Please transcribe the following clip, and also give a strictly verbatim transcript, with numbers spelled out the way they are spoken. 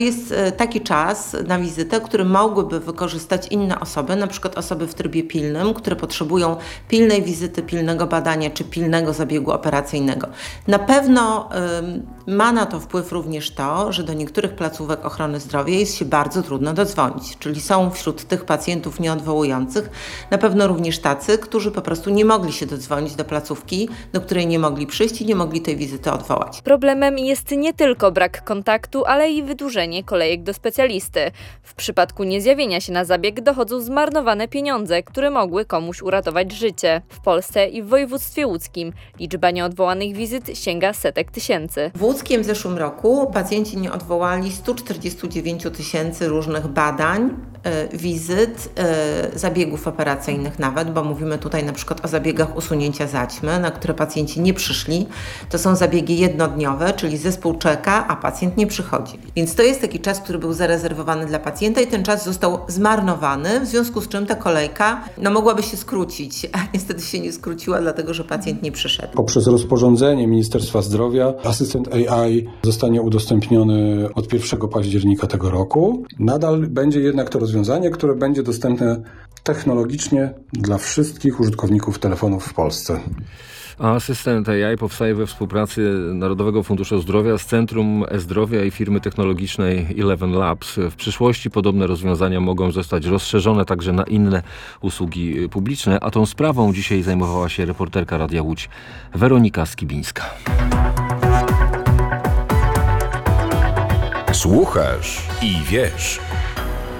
Jest taki czas na wizytę, który mogłyby wykorzystać inne osoby, na przykład osoby w trybie pilnym, które potrzebują pilnej wizyty, pilnego badania czy pilnego zabiegu operacyjnego. Na pewno y, ma na to wpływ również to, że do niektórych placówek ochrony zdrowia jest się bardzo trudno dodzwonić, czyli są wśród tych pacjentów nieodwołujących na pewno również tacy, którzy po prostu nie mogli się dodzwonić do placówki, do której nie mogli przyjść i nie mogli tej wizyty odwołać. Problemem jest nie tylko brak kontaktu, ale i wydłużenie kolejek do specjalisty. W przypadku niezjawienia się na zabieg dochodzą zmarnowane pieniądze, które mogły komuś uratować życie. W Polsce i w województwie łódzkim liczba nieodwołanych wizyt sięga setek tysięcy. W Łódzkiem w zeszłym roku pacjenci nie odwołali sto czterdzieści dziewięć tysięcy różnych badań, y, wizyt, y, zabiegów operacyjnych nawet, bo mówimy tutaj na przykład o zabiegach usunięcia zaćmy, na które pacjenci nie przyszli. To są zabiegi jednodniowe, czyli zespół czeka, a pacjent nie przychodzi. Więc to jest taki czas, który był zarezerwowany dla pacjenta i ten czas został zmarnowany, w związku z czym ta kolejka no, mogłaby się skrócić, a niestety się nie skróciła, dlatego że pacjent nie przyszedł. Poprzez rozporządzenie Ministerstwa Zdrowia asystent A I zostanie udostępniony od pierwszego października tego roku. Nadal będzie jednak to rozwiązanie, które będzie dostępne technologicznie dla wszystkich użytkowników telefonów w Polsce. A asystent A I powstaje we współpracy Narodowego Funduszu Zdrowia z Centrum E-Zdrowia i firmy technologicznej Eleven Labs. W przyszłości podobne rozwiązania mogą zostać rozszerzone także na inne usługi publiczne, a tą sprawą dzisiaj zajmowała się reporterka Radia Łódź Weronika Skibińska. Słuchasz i wiesz.